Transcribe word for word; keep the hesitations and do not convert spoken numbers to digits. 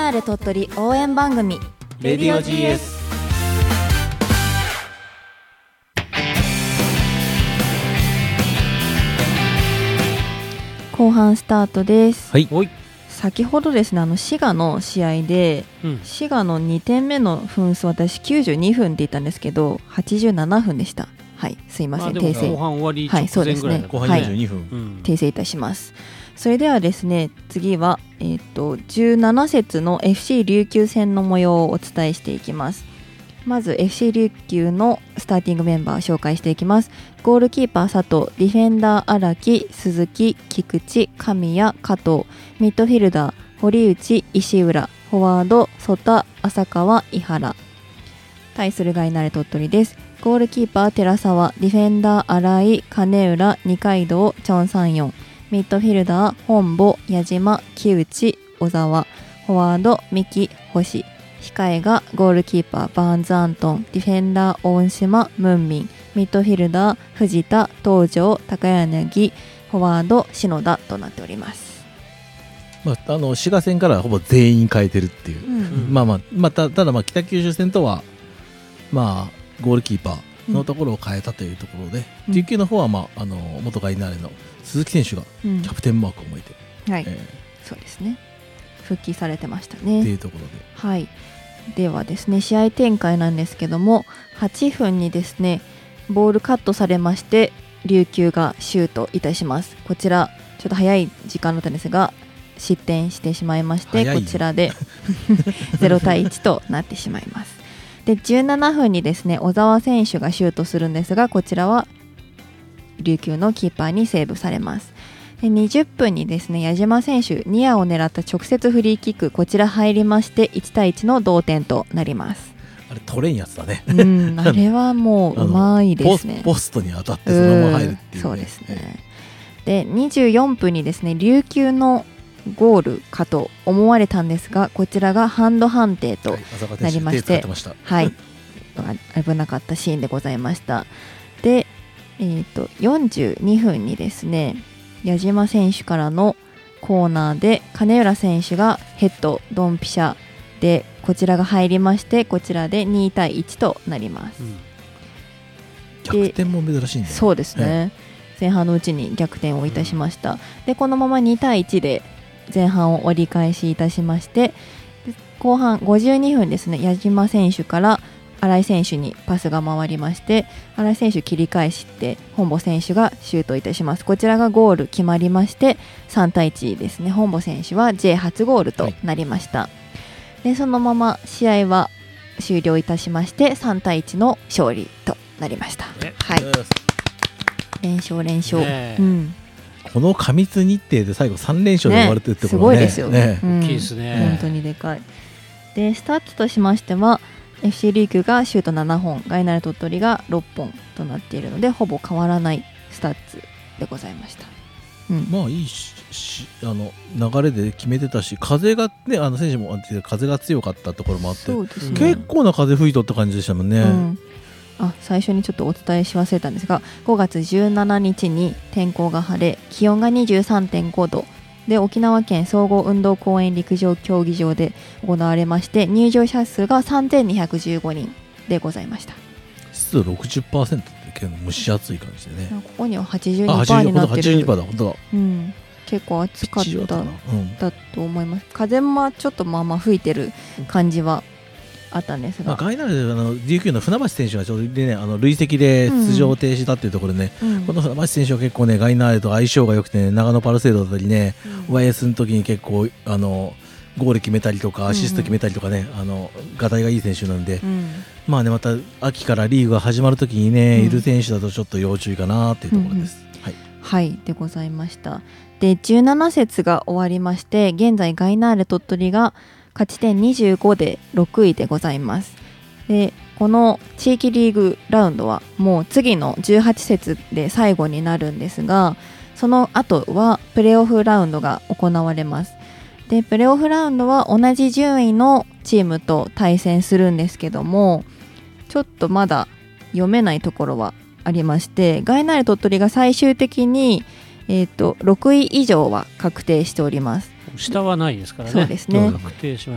ナーレ鳥取応援番組レディオ ジーエス。 後半スタートです。 はい。 先ほどですね、あの滋賀の試合で、うん、滋賀のにてんめの分数、私きゅうじゅうにふんって言ったんですけどはちじゅうななふんでした。はい、すいません、訂正。 後半終わり直前ぐらいだ、後半にじゅうにふん、はい、 訂正いたします。それではですね、次は、えー、とじゅうなな節の エフシー 琉球戦の模様をお伝えしていきます。まず エフシー 琉球のスターティングメンバーを紹介していきます。ゴールキーパー佐藤、ディフェンダー荒木、鈴木、菊池、神谷、加藤、ミッドフィルダー堀内、石浦、フォワード曽田、浅川、井原。対するガイナレ鳥取です。ゴールキーパー寺沢、ディフェンダー新井、金浦、二階堂、チョンサンヨン、ミッドフィルダー本坊、矢島、木内、小沢、フォワード三木、星。控えがゴールキーパーバーンズアントン、ディフェンダー大島、ムンミン、ミッドフィルダー藤田、東條、高柳、フォワード篠田となっております。 まあ、あの滋賀戦からほぼ全員変えてるっていう、うんうん、まあまあ、まあ、た, ただまあ北九州戦とはまあゴールキーパーのところを変えたというところで、うん、琉球の方は、まあ、あの元ガイナーレの鈴木選手がキャプテンマークを巻いて、 うん、はい、えー、そうですね、復帰されてましたねっていうところで、 はい。ではですね、試合展開なんですけども、はちふんにですねボールカットされまして琉球がシュートいたします。こちらちょっと早い時間だったんですが失点してしまいまして、こちらでゼロたいいちとなってしまいます。でじゅうななふんにですね小沢選手がシュートするんですが、こちらは琉球のキーパーにセーブされます。でにじゅっぷんにですね矢島選手ニアを狙った直接フリーキック、こちら入りましていちたいいちの同点となります。 あれ取れんやつだね。 うん、あれはもううまいですね。 ポストに当たってそのまま入るっていう、ね、 そうですね。でにじゅうよんぷんにですね琉球のゴールかと思われたんですが、こちらがハンド判定となりまして、はい、危なかったシーンでございました。で、えーと、よんじゅうにふんにですね矢島選手からのコーナーで金浦選手がヘッドドンピシャでこちらが入りまして、こちらでにたいいちとなります、うん、 逆転も珍しいんだよね。 そうですね、前半のうちに逆転をいたしました、うん、でこのままにたいいちで前半を折り返しいたしまして、後半ごじゅうにふんですね矢島選手から新井選手にパスが回りまして、新井選手切り返して本坊選手がシュートいたします。こちらがゴール決まりましてさんたいいちですね。本坊選手は J 初ゴールとなりました、はい、でそのまま試合は終了いたしましてさんたいいちの勝利となりました、はい、連勝連勝、ね、うん、 この過密日程で最後さんれんしょうで終わるってところね、 ね、すごいですよね、 うん、大きいですね。 本当にでかい。でスタッツとしましてはエフシー 琉球がシュートななほん、ガイナレ鳥取がろっぽんとなっているのでほぼ変わらないスタッツでございました、 うん、まあいいししあの流れで決めてたし、風がね、あの選手も風が強かったところもあって、そうですね、結構な風吹いとった感じでしたもんね、うん、 あ最初にちょっとお伝えし忘れたんですが、ごがつじゅうしちにちに天候が晴れ気温が にじゅうさんてんごどで沖縄県総合運動公園陸上競技場で行われまして、入場者数がさんぜんにひゃくじゅうごにんでございました。 湿度 ろくじゅっパーセント って結構蒸し暑い感じでね。 ここには はちじゅうにパーセント になってる。 はちじゅうにパーセント だ、本当だ、 うん、結構暑かっただと思います。風もちょっとまあまあ吹いてる感じはあったんですが、 まあ、ガイナレであの ディーキュー の船橋選手がちょうど、ね、あの累積で出場停止だっていうところでね、うん、この船橋選手は結構ねガイナレと相性が良くて、ね、長野パルセイドだったりね、うん、ワイエス の時に結構あのゴール決めたりとかアシスト決めたりとかね、うんうん、あのガタイがいい選手なんで、うん、まあねまた秋からリーグが始まる時にね、うん、いる選手だとちょっと要注意かなっていうところです、うんうん、はい、 はい、でございました。でじゅうなな節が終わりまして、現在ガイナーレ鳥取が勝ち点にじゅうごでろくいでございます。でこの地域リーグラウンドはもう次のじゅうはち節で最後になるんですが、その後はプレーオフラウンドが行われます。でプレーオフラウンドは同じ順位のチームと対戦するんですけども、ちょっとまだ読めないところはありまして、ガイナーレ鳥取が最終的に、えーと、ろくい以上は確定しております。 下はないですからね。 そうですね。 確定しま